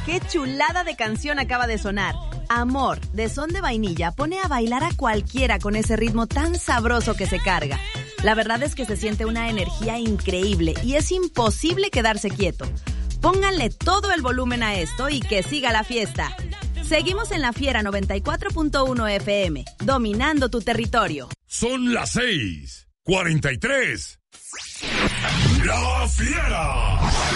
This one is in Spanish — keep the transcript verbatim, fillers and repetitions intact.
¡Qué chulada de canción acaba de sonar! Amor, de Son de Vainilla, pone a bailar a cualquiera con ese ritmo tan sabroso que se carga. La verdad es que se siente una energía increíble y es imposible quedarse quieto. Pónganle todo el volumen a esto y que siga la fiesta. Seguimos en La Fiera noventa y cuatro punto uno F M, dominando tu territorio. Son las seis, cuarenta y tres. La Fiera.